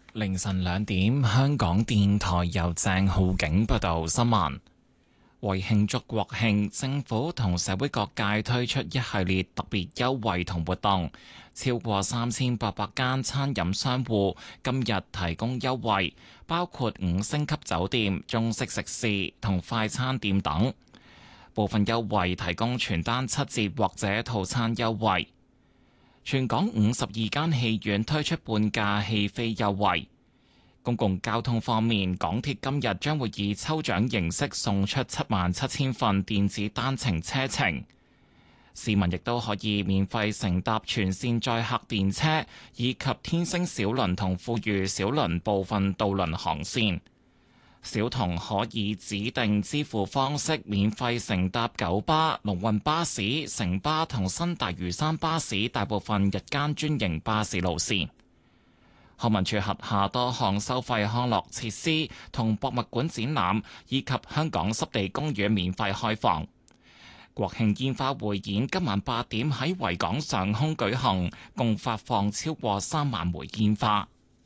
凌晨2點，香港電台由鄭浩景報道新聞。為慶祝國慶，政府同社會各界推出一系列特別優惠同活動，超過3800間餐飲商戶今日提供優惠，包括5星級酒店、中式食肆同快餐店等。部分優惠提供全單7折或者套餐優惠。全港52間戲院推出半價戲飛優惠。公共交通方面，港鐵今日將會以抽獎形式送出77000份電子單程車程，市民亦都可以免費乘搭全線載客電車，以及天星小輪同富裕小輪部分渡輪航線。小童可以指定支付方式免費乘搭九巴、龍運巴士、城巴同新大嶼山巴士大部分日間專營巴士路線。康文署轄下多項收費康樂設施同博物館展覽，以及香港濕地公園免費開放。國慶煙花匯演今晚8點喺維港上空舉行，共發放超過3萬枚煙花。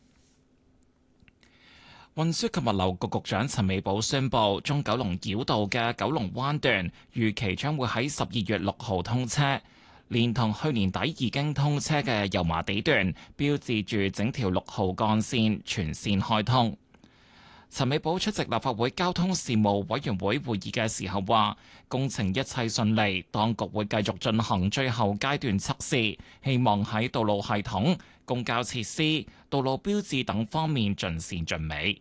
運輸及物流局局長陳美寶宣布，中九龍繞道嘅九龍灣段預期將會喺12月6號通車。連同去年底已經通車嘅油麻地段，標誌住整條6號幹線全線開通。陳美寶出席立法會交通事務委員會會議嘅時候話，工程一切順利，當局會繼續進行最後階段測試，希望喺道路系統、公交設施、道路標誌等方面盡善盡美。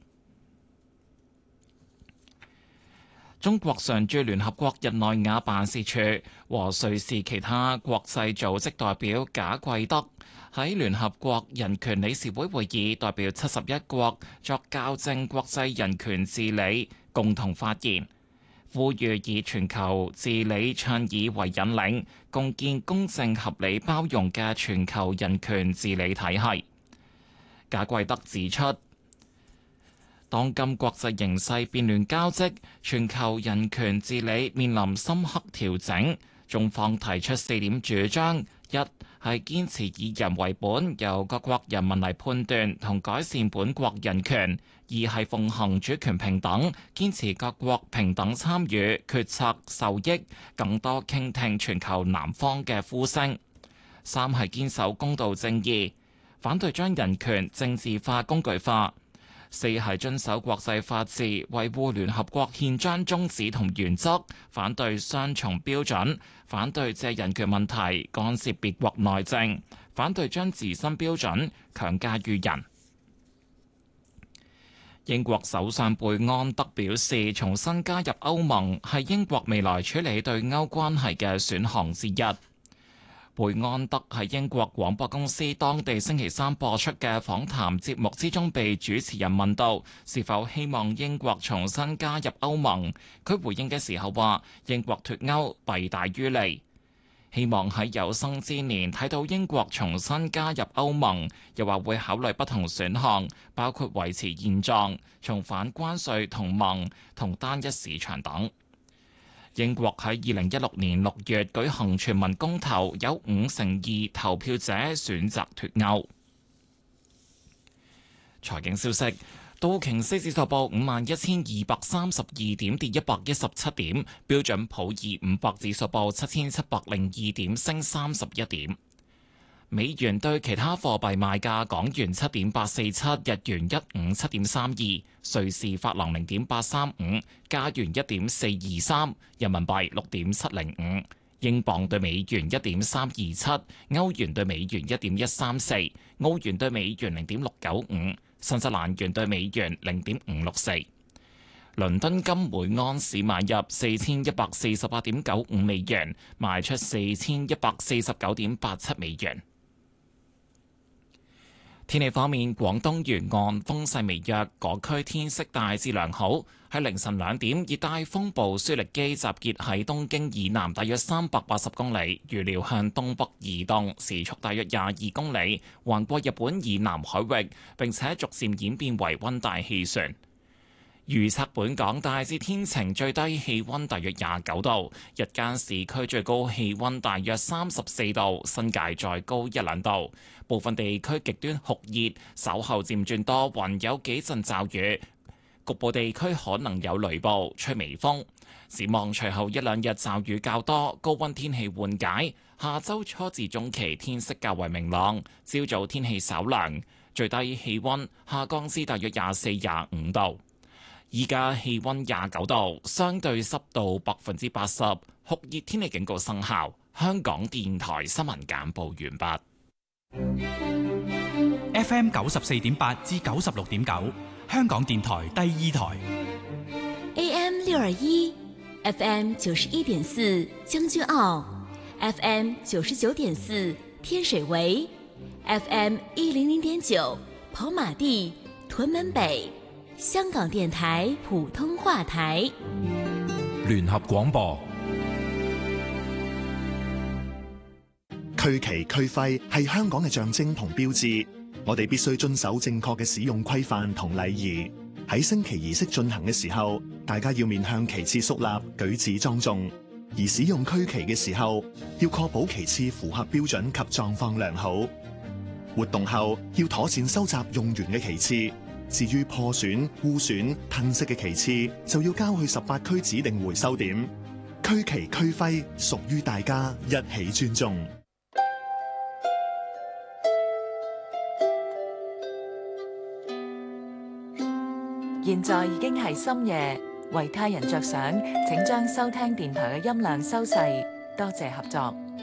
中國常駐聯合國日內瓦辦事處和瑞士其他國際組織代表賈貴德喺聯合國人權理事會會議代表71國作校正國際人權治理共同發言，呼籲以全球治理倡議為引領，共建公正合理包容嘅全球人權治理體系。賈貴德指出，當今國際形勢變亂交織，全球人權治理面臨深刻調整。中方提出4點主張：一係堅持以人為本，由各國人民嚟判斷同改善本國人權；二係奉行主權平等，堅持各國平等參與決策受益，更多傾聽全球南方嘅呼聲；三係堅守公道正義，反對將人權政治化工具化。四係遵守國際法治，維護聯合國憲章宗旨同原則，反對雙重標準，反對借人權問題干涉別國內政，反對將自身標準強加於人。英國首相貝安德表示，重新加入歐盟係英國未來處理對歐關係嘅選項之一。貝安德喺英國廣播公司當地星期三播出嘅訪談節目之中，被主持人問到是否希望英國重新加入歐盟，佢回應嘅時候話：英國脫歐弊大於利，希望喺有生之年睇到英國重新加入歐盟，又話會考慮不同選項，包括維持現狀、重返關稅同盟同單一市場等。英國喺2016年6月舉行全民公投，有52%投票者選擇脫歐。財經消息：道瓊斯指數報51232點，跌117點；標準普爾500指數報7702點，升31點。美元對其他貨幣賣價：港元7.847，日元157.32，瑞士法郎0.835，加元1.423，人民幣6.705，英鎊對美元1.327，歐元對美元1.134，澳元對美元0.695，新西蘭元對美元0.564。倫敦金每安士買入4148.95美元，賣出4149.87美元。天氣方面，廣東沿岸風勢微弱，各區天色大致良好。喺凌晨2點，熱帶風暴舒力基集結喺東京以南大約380公里，預料向東北移動，時速大約22公里，橫過日本以南海域，並且逐漸演變為溫帶氣旋。 預測本港大致天晴，最低氣溫大約29度，日間市區最高氣溫大約34度，新界再高1-2度。部分地區極端酷熱，稍後漸轉多雲，有幾陣驟雨，局部地區可能有雷暴，吹微風。展望隨後1-2日驟雨較多，高溫天氣緩解。下週初至中期天色較為明朗，朝早天氣稍涼，最低氣溫下降至大約24-25度。依家氣溫29度，相對濕度80%，酷熱天氣警告生效。香港電台新聞簡報完畢。FM 94.8至96.9，香港電台第2台。 AM 621。FM 91.4將軍澳 ，FM 99.4天水圍 ，FM 100.9跑馬地屯門北，香港電台普通話台。 聯合廣播。 區旗區徽係香港嘅象徵同標誌，我哋必須遵守正確嘅使用規範同禮儀。喺升旗儀式進行嘅時候，大家要面向旗幟肅立，舉止莊重；而使用區旗嘅時候，要確保旗幟符合標準及狀況良好。活動後要妥善收集用完嘅旗幟，至於破損、污損、褪色嘅旗幟，就要交去18區指定回收點。區旗區徽屬於大家，一起尊重。 現在已經係深夜，為他人着想，請將收聽電台嘅音量收細，多謝合作。